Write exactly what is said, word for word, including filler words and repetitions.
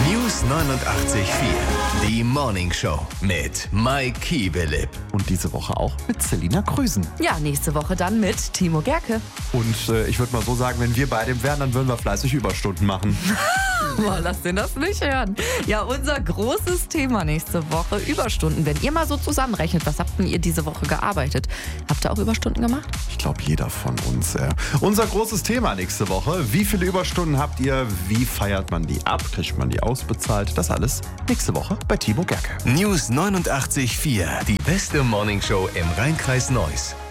News neunundachtzig Komma vier. Die Morning Show mit Mike Kiebelip. Und diese Woche auch mit Selina Krüsen. Ja, nächste Woche dann mit Timo Gerke. Und äh, ich würde mal so sagen, wenn wir beide wären, dann würden wir fleißig Überstunden machen. Boah, lass den das nicht hören. Ja, unser großes Thema nächste Woche, Überstunden. Wenn ihr mal so zusammenrechnet, was habt denn ihr diese Woche gearbeitet? Habt ihr auch Überstunden gemacht? Ich glaube, jeder von uns. Äh. Unser großes Thema nächste Woche. Wie viele Überstunden habt ihr? Wie feiert man die ab? Kriegt man die ausbezahlt? Das alles nächste Woche bei Timo Gerke. News neunundachtzig Komma vier. Die beste Morning Show im Rhein-Kreis Neuss.